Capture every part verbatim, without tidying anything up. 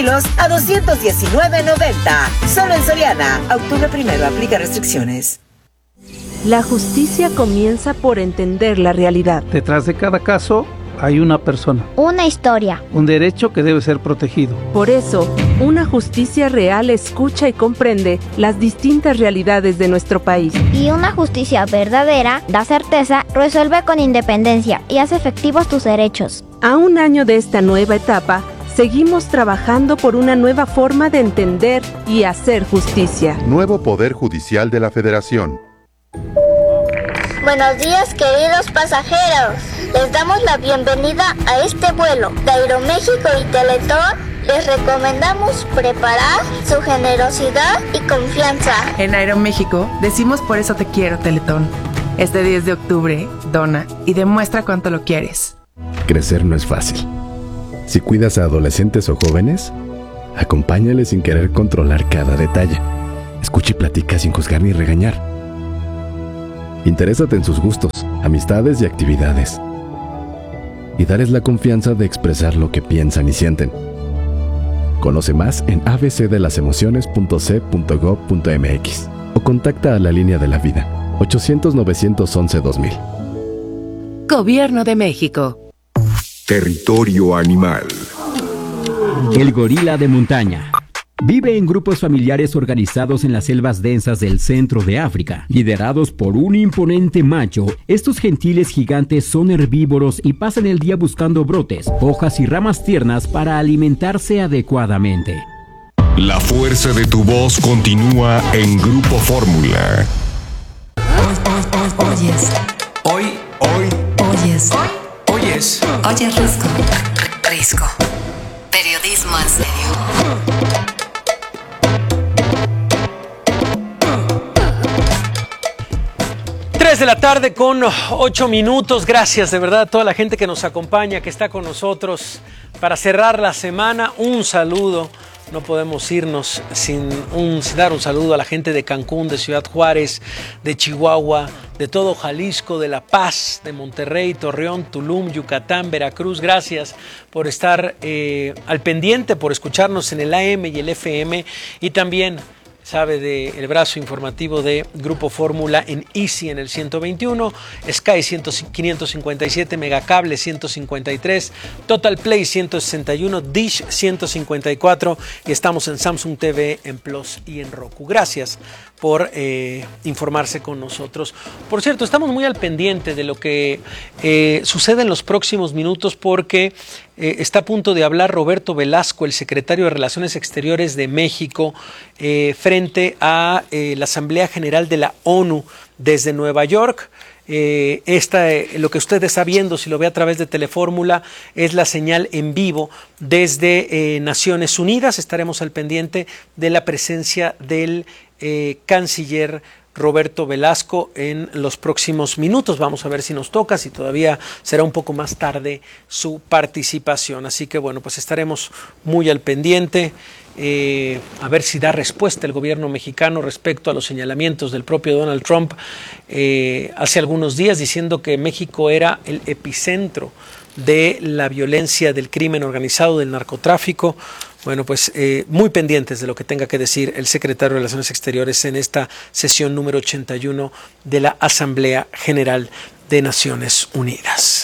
kilos a doscientos diecinueve noventa. Solo en Soriana. A octubre primero, aplica restricciones. La justicia comienza por entender la realidad. Detrás de cada caso hay una persona. Una historia. Un derecho que debe ser protegido. Por eso, una justicia real escucha y comprende las distintas realidades de nuestro país. Y una justicia verdadera da certeza, resuelve con independencia y hace efectivos tus derechos. A un año de esta nueva etapa, seguimos trabajando por una nueva forma de entender y hacer justicia. Nuevo Poder Judicial de la Federación. Buenos días, queridos pasajeros. Les damos la bienvenida a este vuelo de Aeroméxico y Teletón. Les recomendamos preparar su generosidad y confianza. En Aeroméxico decimos por eso te quiero, Teletón. Este diez de octubre, dona y demuestra cuánto lo quieres. Crecer no es fácil. Si cuidas a adolescentes o jóvenes, acompáñales sin querer controlar cada detalle. Escucha y platica sin juzgar ni regañar. Interésate en sus gustos, amistades y actividades. Y darles la confianza de expresar lo que piensan y sienten. Conoce más en a b c de las emociones punto c punto gob punto m x o contacta a la línea de la vida ochocientos, novecientos once, dos mil. Gobierno de México. Territorio animal. El gorila de montaña. Vive en grupos familiares organizados en las selvas densas del centro de África. Liderados por un imponente macho, estos gentiles gigantes son herbívoros y pasan el día buscando brotes, hojas y ramas tiernas para alimentarse adecuadamente. La fuerza de tu voz continúa en Grupo Fórmula. Oyes. Hoy, hoy. Oyes. Oyes. Oyes Risco. Risco. Periodismo en serio. tres de la tarde con ocho minutos. Gracias de verdad a toda la gente que nos acompaña, que está con nosotros para cerrar la semana. Un saludo. No podemos irnos sin, un, sin dar un saludo a la gente de Cancún, de Ciudad Juárez, de Chihuahua, de todo Jalisco, de La Paz, de Monterrey, Torreón, Tulum, Yucatán, Veracruz. Gracias por estar eh, al pendiente, por escucharnos en el A M y el F M, y también sabe del brazo informativo de Grupo Fórmula en Easy en el ciento veintiuno, Sky quinientos cincuenta y siete, Megacable ciento cincuenta y tres, Total Play ciento sesenta y uno, Dish ciento cincuenta y cuatro, y estamos en Samsung T V, en Plus y en Roku. Gracias por eh, informarse con nosotros. Por cierto, estamos muy al pendiente de lo que eh, sucede en los próximos minutos, porque eh, está a punto de hablar Roberto Velasco, el secretario de Relaciones Exteriores de México, eh, frente a eh, la Asamblea General de la ONU desde Nueva York. Eh, esta, eh, lo que usted está viendo, si lo ve a través de Telefórmula, es la señal en vivo desde eh, Naciones Unidas. Estaremos al pendiente de la presencia del eh, canciller Roberto Velasco en los próximos minutos. Vamos a ver si nos toca, si todavía será un poco más tarde su participación. Así que bueno, pues estaremos muy al pendiente. Eh, a ver si da respuesta el gobierno mexicano respecto a los señalamientos del propio Donald Trump eh, hace algunos días, diciendo que México era el epicentro de la violencia, del crimen organizado, del narcotráfico. Bueno, pues eh, muy pendientes de lo que tenga que decir el secretario de Relaciones Exteriores en esta sesión número ochenta y uno de la Asamblea General de Naciones Unidas.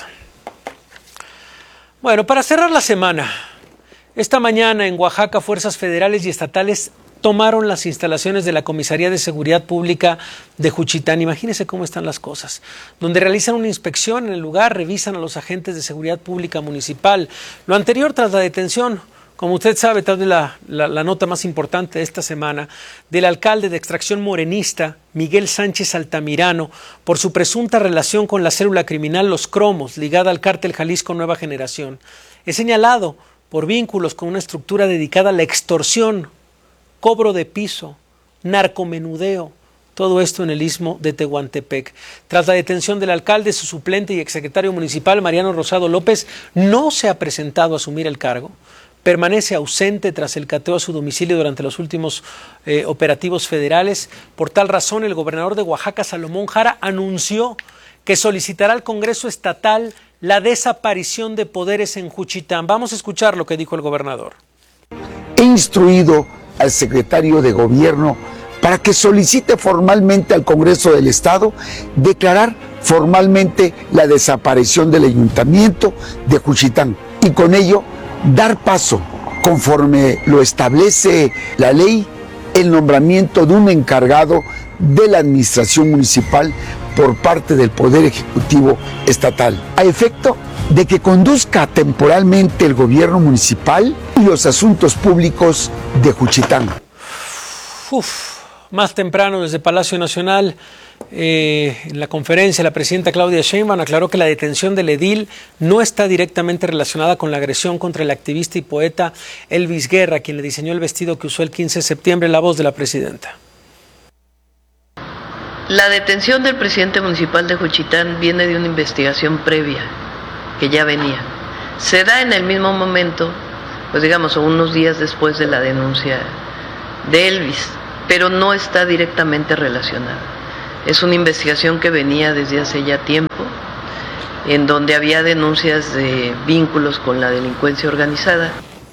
Bueno, para cerrar la semana, esta mañana en Oaxaca, fuerzas federales y estatales tomaron las instalaciones de la Comisaría de Seguridad Pública de Juchitán. Imagínense cómo están las cosas, donde realizan una inspección en el lugar, revisan a los agentes de seguridad pública municipal. Lo anterior tras la detención, como usted sabe, tal vez la, la, la nota más importante de esta semana, del alcalde de extracción morenista, Miguel Sánchez Altamirano, por su presunta relación con la célula criminal Los Cromos, ligada al cártel Jalisco Nueva Generación. Es señalado por vínculos con una estructura dedicada a la extorsión, cobro de piso, narcomenudeo, todo esto en el istmo de Tehuantepec. Tras la detención del alcalde, su suplente y exsecretario municipal, Mariano Rosado López, no se ha presentado a asumir el cargo. Permanece ausente tras el cateo a su domicilio durante los últimos eh, operativos federales. Por tal razón, el gobernador de Oaxaca, Salomón Jara, anunció que solicitará al Congreso Estatal la desaparición de poderes en Juchitán. Vamos a escuchar lo que dijo el gobernador. he instruido al secretario de Gobierno para que solicite formalmente al Congreso del Estado declarar formalmente la desaparición del ayuntamiento de Juchitán y con ello dar paso, conforme lo establece la ley, el nombramiento de un encargado de la administración municipal por parte del Poder Ejecutivo Estatal, a efecto de que conduzca temporalmente el gobierno municipal y los asuntos públicos de Juchitán. Uf. Más temprano, desde Palacio Nacional, eh, en la conferencia, la presidenta Claudia Sheinbaum aclaró que la detención del edil no está directamente relacionada con la agresión contra el activista y poeta Elvis Guerra, quien le diseñó el vestido que usó el quince de septiembre. La voz de la presidenta. La detención del presidente municipal de Juchitán viene de una investigación previa, que ya venía. Se da en el mismo momento, pues digamos, unos días después de la denuncia de Elvis, pero no está directamente relacionada. Es una investigación que venía desde hace ya tiempo, en donde había denuncias de vínculos con la delincuencia organizada.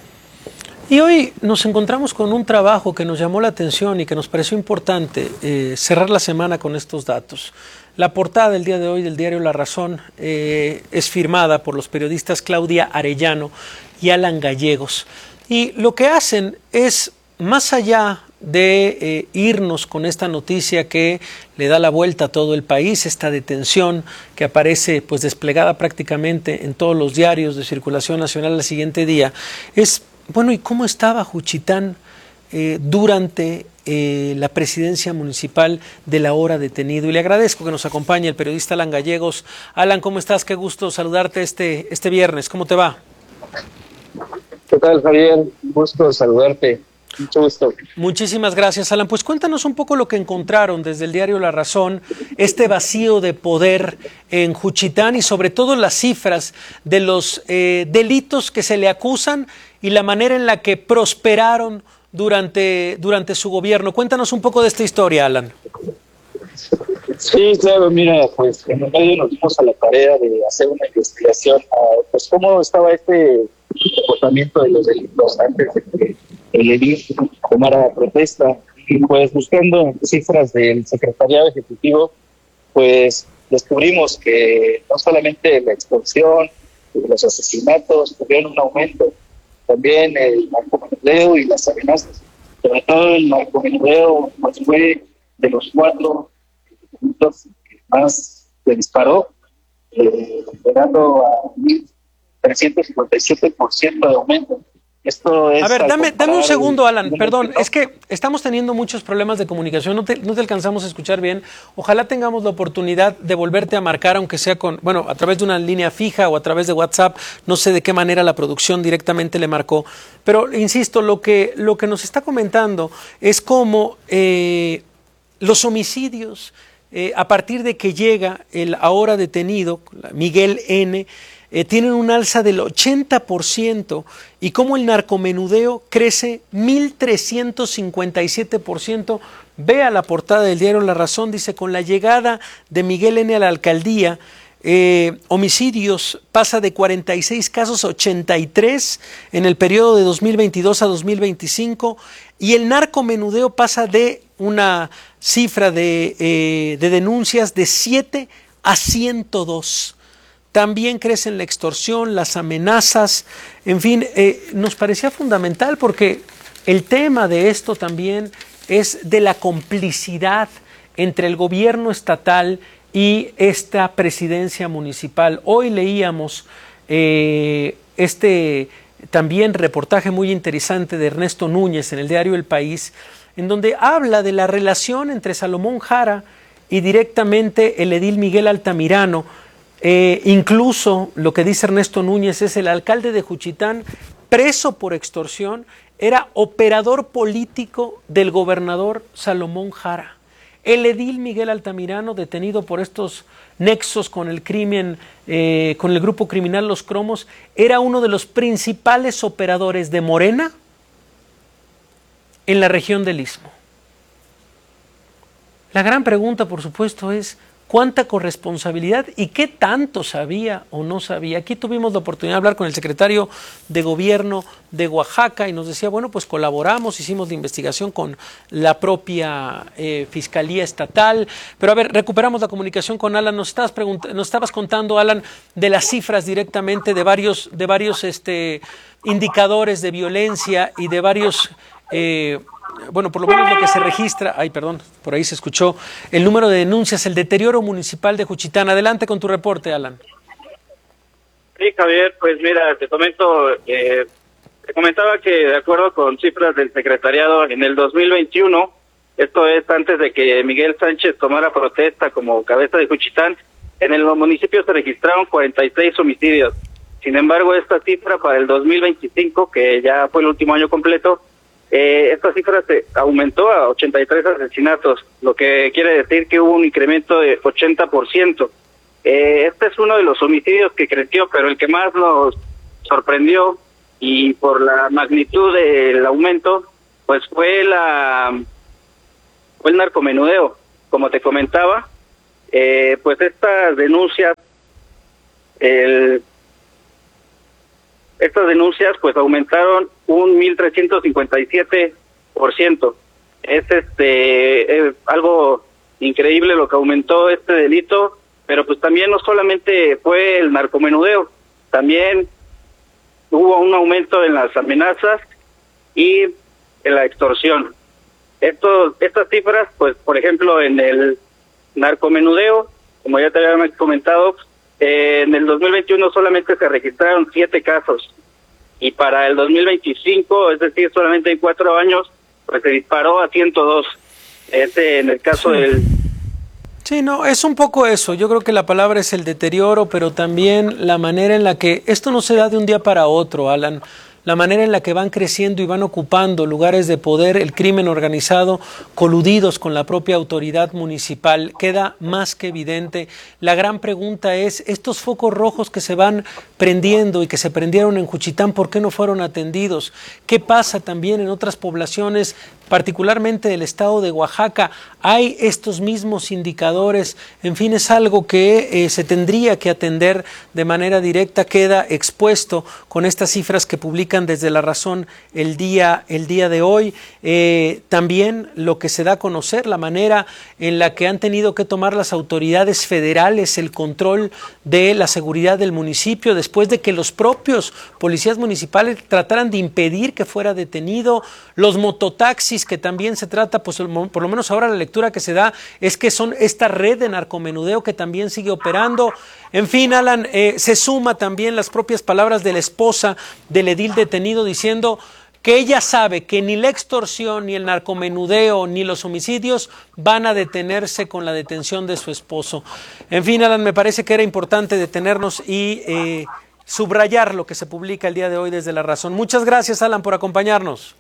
Y hoy nos encontramos con un trabajo que nos llamó la atención y que nos pareció importante eh, cerrar la semana con estos datos. La portada del día de hoy del diario La Razón eh, es firmada por los periodistas Claudia Arellano y Alan Gallegos. Y lo que hacen es, más allá de eh, irnos con esta noticia que le da la vuelta a todo el país, esta detención que aparece pues desplegada prácticamente en todos los diarios de circulación nacional al siguiente día, es, bueno, ¿y cómo estaba Juchitán eh, durante eh, la presidencia municipal del ahora detenido? Y le agradezco que nos acompañe el periodista Alan Gallegos. Alan, ¿cómo estás? Qué gusto saludarte este, este viernes. ¿Cómo te va? ¿Qué tal, Javier? Un gusto saludarte. Mucho gusto. Muchísimas gracias, Alan. Pues cuéntanos un poco lo que encontraron desde el diario La Razón, este vacío de poder en Juchitán y sobre todo las cifras de los eh, delitos que se le acusan y la manera en la que prosperaron durante, durante su gobierno. Cuéntanos un poco de esta historia, Alan. Sí, claro, mira, pues en el medio nos dimos a la tarea de hacer una investigación a, pues cómo estaba este comportamiento de los delitos antes de que el edil tomara protesta, y pues buscando cifras del secretariado ejecutivo, pues descubrimos que no solamente la extorsión, los asesinatos tuvieron un aumento, también el narcomenudeo y las amenazas, sobre todo el narcomenudeo pues fue de los cuatro delitos que más se disparó, eh, llegando a mil trescientos cincuenta y siete por ciento de aumento. Esto es a ver, dame, dame un segundo, Alan, perdón, es que estamos teniendo muchos problemas de comunicación, no te, no te alcanzamos a escuchar bien. Ojalá tengamos la oportunidad de volverte a marcar, aunque sea con, bueno, a través de una línea fija o a través de WhatsApp, no sé de qué manera la producción directamente le marcó, pero insisto, lo que, lo que nos está comentando es cómo eh, los homicidios, eh, a partir de que llega el ahora detenido, Miguel N., Eh, tienen un alza del ochenta por ciento y cómo el narcomenudeo crece mil trescientos cincuenta y siete por ciento. Vea la portada del diario La Razón, dice, con la llegada de Miguel N. a la alcaldía, eh, homicidios pasa de cuarenta y seis casos a ochenta y tres en el periodo de dos mil veintidós a dos mil veinticinco y el narcomenudeo pasa de una cifra de, eh, de denuncias de siete a ciento dos. También crecen la extorsión, las amenazas, en fin, eh, nos parecía fundamental porque el tema de esto también es de la complicidad entre el gobierno estatal y esta presidencia municipal. Hoy leíamos eh, este también reportaje muy interesante de Ernesto Núñez en el diario El País, en donde habla de la relación entre Salomón Jara y directamente el edil Miguel Altamirano. Eh, incluso lo que dice Ernesto Núñez es el alcalde de Juchitán, preso por extorsión, era operador político del gobernador Salomón Jara. El edil Miguel Altamirano, detenido por estos nexos con el crimen, eh, con el grupo criminal Los Cromos, era uno de los principales operadores de Morena en la región del Istmo. La gran pregunta, por supuesto, es cuánta corresponsabilidad y qué tanto sabía o no sabía. Aquí tuvimos la oportunidad de hablar con el secretario de Gobierno de Oaxaca y nos decía, bueno, pues colaboramos, hicimos la investigación con la propia eh, Fiscalía Estatal. Pero a ver, recuperamos la comunicación con Alan. Nos estabas, nos estabas contando, Alan, de las cifras directamente de varios, de varios este, indicadores de violencia y de varios... Eh, bueno, por lo menos lo que se registra, ay, perdón, por ahí se escuchó, el número de denuncias, el deterioro municipal de Juchitán. Adelante con tu reporte, Alan. Sí, Javier, pues mira, te comento, eh, te comentaba que de acuerdo con cifras del secretariado, en el dos mil veintiuno, esto es antes de que Miguel Sánchez tomara protesta como cabeza de Juchitán, en el municipio se registraron cuarenta y seis homicidios. Sin embargo, esta cifra para el dos mil veinticinco, que ya fue el último año completo, Eh, esta cifra se aumentó a ochenta y tres asesinatos, lo que quiere decir que hubo un incremento de ochenta por ciento. Eh, este es uno de los homicidios que creció, pero el que más nos sorprendió y por la magnitud del aumento, pues fue la fue el narcomenudeo. Como te comentaba, eh, pues estas denuncias, el Estas denuncias pues aumentaron un mil trescientos cincuenta y siete por ciento. Es este es algo increíble lo que aumentó este delito, pero pues también no solamente fue el narcomenudeo, también hubo un aumento en las amenazas y en la extorsión. Estos, estas cifras, pues por ejemplo en el narcomenudeo, como ya te había comentado, Eh, en el dos mil veintiuno solamente se registraron siete casos y para el dos mil veinticinco, es decir, solamente en cuatro años, pues se disparó a ciento dos. Este, en el caso sí. del... Sí, no, es un poco eso. Yo creo que la palabra es el deterioro, pero también la manera en la que esto no se da de un día para otro, Alan. La manera en la que van creciendo y van ocupando lugares de poder, el crimen organizado, coludidos con la propia autoridad municipal, queda más que evidente. La gran pregunta es, estos focos rojos que se van prendiendo y que se prendieron en Juchitán, ¿por qué no fueron atendidos? ¿Qué pasa también en otras poblaciones, particularmente del estado de Oaxaca? Hay estos mismos indicadores. En fin, es algo que eh, se tendría que atender de manera directa. Queda expuesto con estas cifras que publican desde La Razón el día, el día de hoy. Eh, también lo que se da a conocer, la manera en la que han tenido que tomar las autoridades federales el control de la seguridad del municipio después de que los propios policías municipales trataran de impedir que fuera detenido. Los mototaxis, que también se trata, pues por lo menos ahora la lectura que se da es que son esta red de narcomenudeo que también sigue operando. En fin, Alan, eh, se suma también las propias palabras de la esposa del edil detenido diciendo que ella sabe que ni la extorsión, ni el narcomenudeo, ni los homicidios van a detenerse con la detención de su esposo. En fin, Alan, me parece que era importante detenernos y eh, subrayar lo que se publica el día de hoy desde La Razón. Muchas gracias, Alan, por acompañarnos.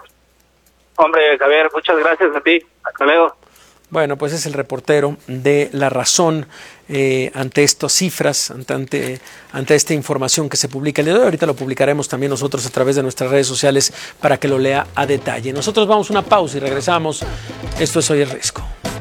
Hombre, Javier, muchas gracias a ti. Hasta luego. Bueno, pues es el reportero de La Razón eh, ante estas cifras, ante, ante, ante esta información que se publica el día de hoy. Ahorita lo publicaremos también nosotros a través de nuestras redes sociales para que lo lea a detalle. Nosotros vamos a una pausa y regresamos. Esto es Hoy es Risco.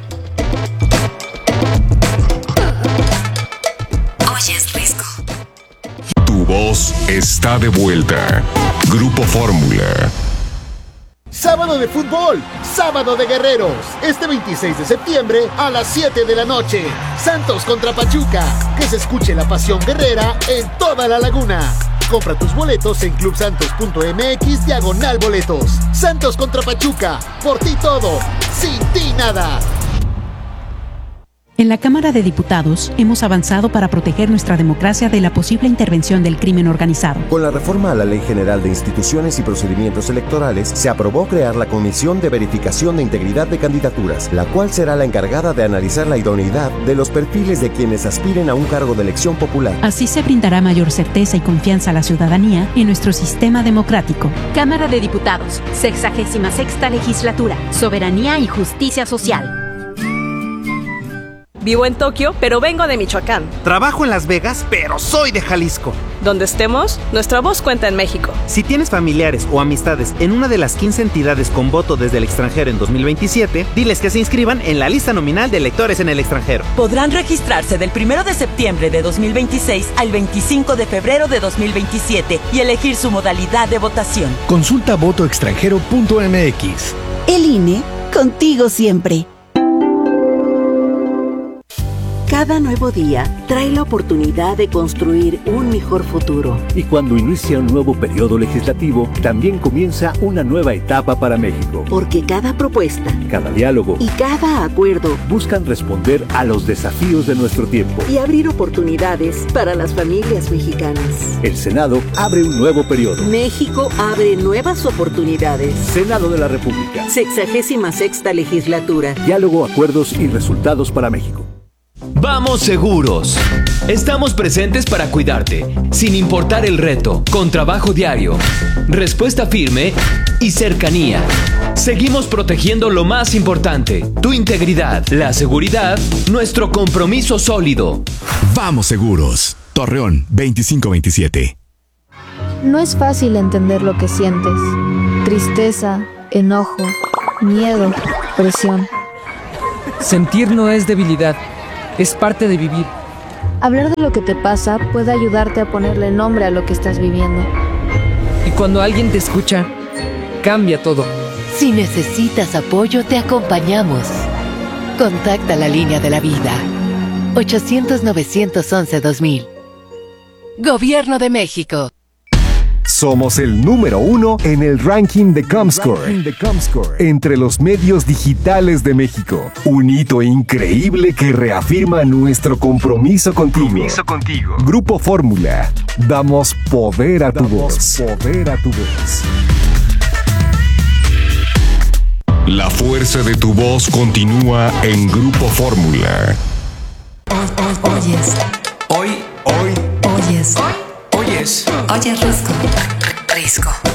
Hoy es Risco. Tu voz está de vuelta. Grupo Fórmula. Sábado de fútbol, sábado de guerreros. Este veintiséis de septiembre a las siete de la noche. Santos contra Pachuca. Que se escuche la pasión guerrera en toda la laguna. Compra tus boletos en clubsantos.mx diagonal boletos. Santos contra Pachuca. Por ti todo, sin ti nada. En la Cámara de Diputados hemos avanzado para proteger nuestra democracia de la posible intervención del crimen organizado. Con la reforma a la Ley General de Instituciones y Procedimientos Electorales, se aprobó crear la Comisión de Verificación de Integridad de Candidaturas, la cual será la encargada de analizar la idoneidad de los perfiles de quienes aspiren a un cargo de elección popular. Así se brindará mayor certeza y confianza a la ciudadanía en nuestro sistema democrático. Cámara de Diputados, sexagésima sexta legislatura, soberanía y justicia social. Vivo en Tokio, pero vengo de Michoacán. Trabajo en Las Vegas, pero soy de Jalisco. Donde estemos, nuestra voz cuenta en México. Si tienes familiares o amistades en una de las quince entidades con voto desde el extranjero en dos mil veintisiete, diles que se inscriban en la lista nominal de electores en el extranjero. Podrán registrarse del primero de septiembre de dos mil veintiséis al veinticinco de febrero de dos mil veintisiete y elegir su modalidad de votación. Consulta voto extranjero punto m x. El I N E, contigo siempre. Cada nuevo día trae la oportunidad de construir un mejor futuro. Y cuando inicia un nuevo periodo legislativo, también comienza una nueva etapa para México. Porque cada propuesta, cada diálogo y cada acuerdo buscan responder a los desafíos de nuestro tiempo y abrir oportunidades para las familias mexicanas. El Senado abre un nuevo periodo. México abre nuevas oportunidades. Senado de la República. Sexagésima sexta legislatura. Diálogo, acuerdos y resultados para México. Vamos seguros. Estamos presentes para cuidarte, sin importar el reto, con trabajo diario, respuesta firme y cercanía. Seguimos protegiendo lo más importante, tu integridad, la seguridad, nuestro compromiso sólido. Vamos seguros. Torreón veinticinco veintisiete. No es fácil entender lo que sientes. Tristeza, enojo, miedo, presión. Sentir no es debilidad. Es parte de vivir. Hablar de lo que te pasa puede ayudarte a ponerle nombre a lo que estás viviendo. Y cuando alguien te escucha, cambia todo. Si necesitas apoyo, te acompañamos. Contacta la línea de la vida. ochocientos, novecientos once, dos mil. Gobierno de México. Somos el número uno en el ranking de Comscore, entre los medios digitales de México. Un hito increíble que reafirma nuestro compromiso contigo. Compromiso contigo. Grupo Fórmula. Damos poder a tu voz. Poder a tu voz. La fuerza de tu voz continúa en Grupo Fórmula. Oyes. Hoy, hoy. Oyes. Oyes. Oyes Risco. Risco.